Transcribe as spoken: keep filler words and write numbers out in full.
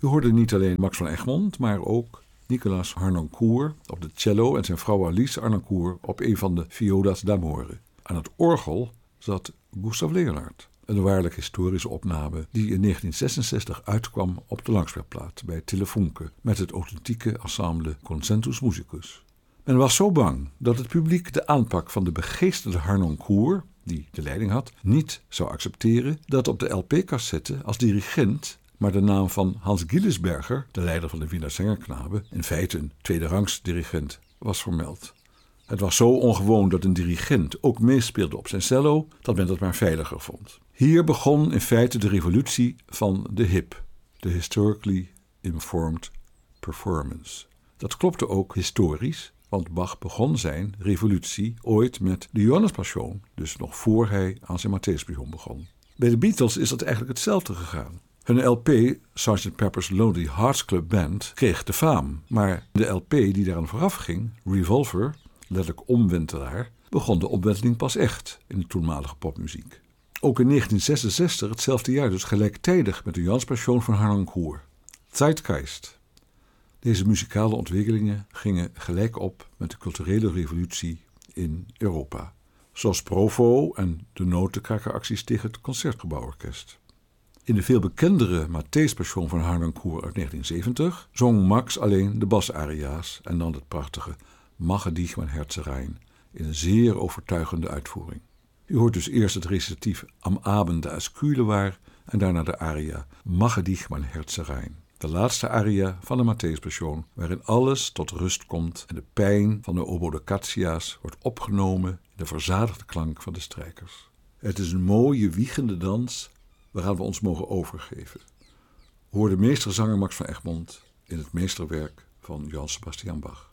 U hoorde niet alleen Max van Egmond, maar ook Nicolas Harnoncourt op de cello en zijn vrouw Alice Harnoncourt op een van de violas d'amore. Aan het orgel zat Gustav Leonard. Een waarlijk historische opname die in negentien zesenzestig uitkwam op de langspeelplaat bij Telefunke met het authentieke ensemble Concentus Musicus. Men was zo bang dat het publiek de aanpak van de begeesterde Harnoncourt, die de leiding had, niet zou accepteren dat op de L P-cassette als dirigent maar de naam van Hans Gillesberger, de leider van de Wiener Zengerknaben, in feite een tweederangs dirigent, was vermeld. Het was zo ongewoon dat een dirigent ook meespeelde op zijn cello, dat men dat maar veiliger vond. Hier begon in feite de revolutie van de H I P, de Historically Informed Performance. Dat klopte ook historisch, want Bach begon zijn revolutie ooit met de Johannespassion, dus nog voor hij aan zijn Matthäuspassion begon. Bij de Beatles is dat eigenlijk hetzelfde gegaan. Hun L P, sergeant Pepper's Lonely Hearts Club Band, kreeg de faam, maar de L P die daaraan vooraf ging, Revolver, letterlijk omwentelaar, begon de omwenteling pas echt in de toenmalige popmuziek. Ook in negentien zesenzestig, hetzelfde jaar dus gelijktijdig met de Johannespassion van Harnoncourt. Zeitgeist. Deze muzikale ontwikkelingen gingen gelijk op met de culturele revolutie in Europa, zoals Provo en de notenkrakeracties tegen het Concertgebouworkest. In de veel bekendere Matthäuspassion van Harnoncourt uit negentien zeventig zong Max alleen de basaria's en dan het prachtige Mache dich mein Herz rein in een zeer overtuigende uitvoering. U hoort dus eerst het recitatief Am Abend als Kühle war en daarna de aria Mache dich mein Herz rein. De laatste aria van de Matthäuspassion, waarin alles tot rust komt en de pijn van de obodecatia's wordt opgenomen in de verzadigde klank van de strijkers. Het is een mooie, wiegende dans waaraan we ons mogen overgeven. Hoor de meesterzanger Max van Egmond in het meesterwerk van Johann Sebastian Bach.